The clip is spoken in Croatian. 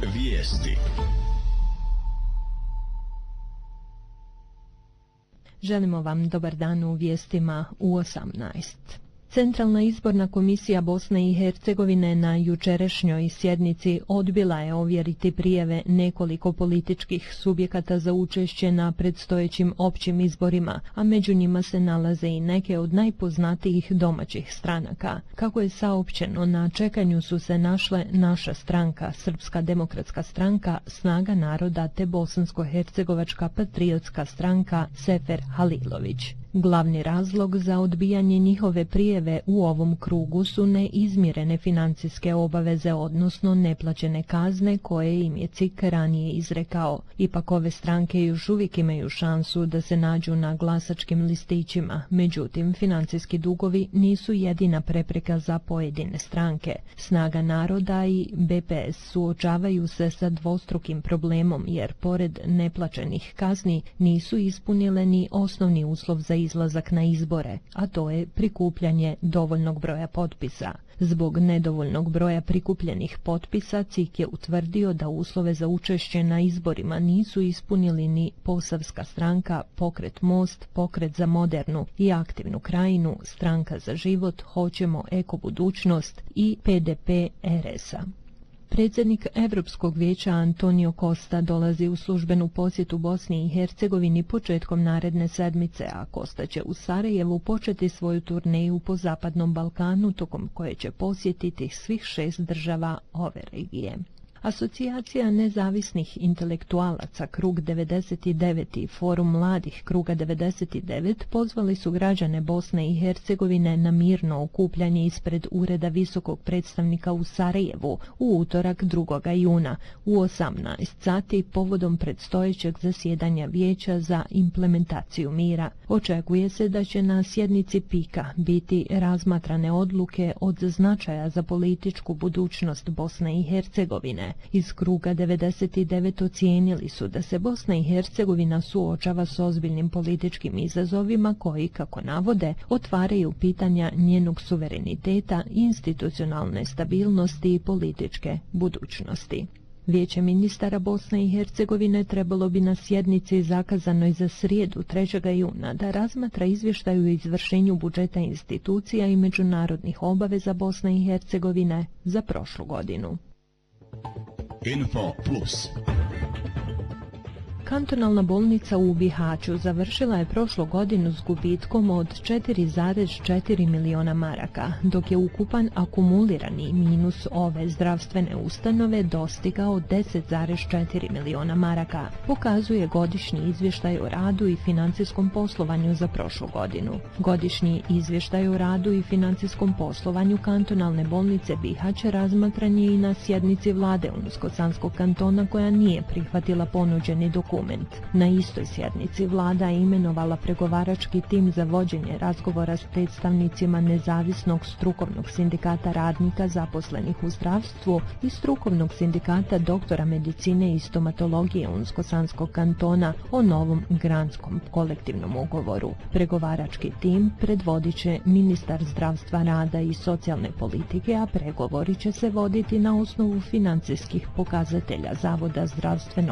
vijesti. Želimo vam dobar dan u vijestima u 18. Centralna izborna komisija Bosne i Hercegovine na jučerašnjoj sjednici odbila je ovjeriti prijave nekoliko političkih subjekata za učešće na predstojećim općim izborima, a među njima se nalaze i neke od najpoznatijih domaćih stranaka. Kako je saopćeno, na čekanju su se našle Naša stranka, Srpska demokratska stranka, Snaga naroda te Bosansko-hercegovačka patriotska stranka Sefer Halilović. Glavni razlog za odbijanje njihove prijave u ovom krugu su neizmirene financijske obaveze, odnosno neplaćene kazne koje im je CIK ranije izrekao. Ipak ove stranke još uvijek imaju šansu da se nađu na glasačkim listićima, međutim financijski dugovi nisu jedina prepreka za pojedine stranke. Snaga naroda i BPS suočavaju se sa dvostrukim problemom jer pored neplaćenih kazni nisu ispunile ni osnovni uslov za izlazak na izbore, a to je prikupljanje dovoljnog broja potpisa. Zbog nedovoljnog broja prikupljenih potpisa, CIK je utvrdio da uslove za učešće na izborima nisu ispunili ni Posavska stranka, Pokret Most, Pokret za modernu i aktivnu krajinu, Stranka za život, Hoćemo eko budućnost i PDP RS-a. Predsjednik Europskog vijeća Antonio Costa dolazi u službenu posjetu Bosni i Hercegovini početkom naredne sedmice, a Costa će u Sarajevu početi svoju turneju po Zapadnom Balkanu, tokom koje će posjetiti svih 6 država ove regije. Asocijacija nezavisnih intelektualaca Krug 99 i Forum mladih Kruga 99 pozvali su građane Bosne i Hercegovine na mirno okupljanje ispred Ureda visokog predstavnika u Sarajevu u utorak 2. juna u 18 sati povodom predstojećeg zasjedanja Vijeća za implementaciju mira. Očekuje se da će na sjednici PIK-a biti razmatrane odluke od značaja za političku budućnost Bosne i Hercegovine. Iz Kruga 99 ocijenili su da se Bosna i Hercegovina suočava s ozbiljnim političkim izazovima koji, kako navode, otvaraju pitanja njenog suvereniteta, institucionalne stabilnosti i političke budućnosti. Vijeće ministara Bosne i Hercegovine trebalo bi na sjednici zakazanoj za srijedu 3. juna da razmatra izvještaj o izvršenju budžeta institucija i međunarodnih obaveza Bosne i Hercegovine za prošlu godinu. Info Plus. Kantonalna bolnica u Bihaću završila je prošlu godinu s gubitkom od 4,4 miliona maraka, dok je ukupan akumulirani minus ove zdravstvene ustanove dostigao 10,4 miliona maraka, pokazuje godišnji izvještaj o radu i financijskom poslovanju za prošlu godinu. Godišnji izvještaj o radu i financijskom poslovanju kantonalne bolnice Bihać razmatran je i na sjednici vlade Unsko-Sanskog kantona koja nije prihvatila ponuđeni dokument. Na istoj sjednici vlada je imenovala pregovarački tim za vođenje razgovora s predstavnicima nezavisnog strukovnog sindikata radnika zaposlenih u zdravstvu i strukovnog sindikata doktora medicine i stomatologije Unsko-Sanskog kantona o novom granskom kolektivnom ugovoru. Pregovarački tim predvodit će ministar zdravstva, rada i socijalne politike, a pregovori će se voditi na osnovu financijskih pokazatelja Zavoda zdravstvenog